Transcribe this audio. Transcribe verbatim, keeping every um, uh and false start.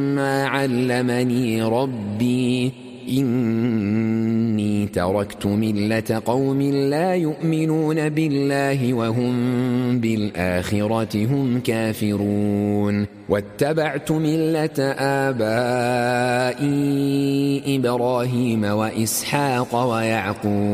ما علمني ربي إني تركت ملة قوم لا يؤمنون بالله وهم بالآخرة هم كافرون واتبعت ملة آبائي إبراهيم وإسحاق ويعقوب